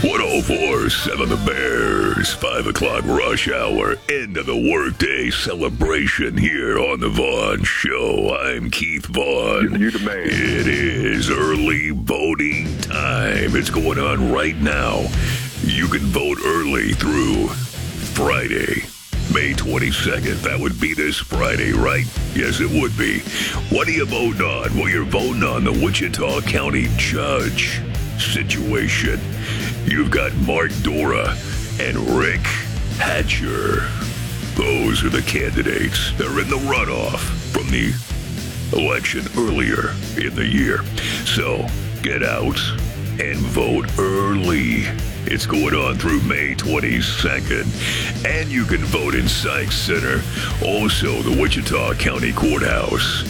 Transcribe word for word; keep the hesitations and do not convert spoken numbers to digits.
one oh four point seven The Bears, five o'clock rush hour, end of the workday celebration here on The Vaughn Show. I'm Keith Vaughn. You the man. It is early voting time. It's going on right now. You can vote early through Friday, May twenty-second. That would be this Friday, right? Yes, it would be. What are you voting on? Well, you're voting on the Wichita County Judge situation. You've got Mark Dora and Rick Hatcher. Those are the candidates. They're in the runoff from the election earlier in the year. So get out and vote early. It's going on through May twenty-second. And you can vote in Sykes Center. Also, the Wichita County Courthouse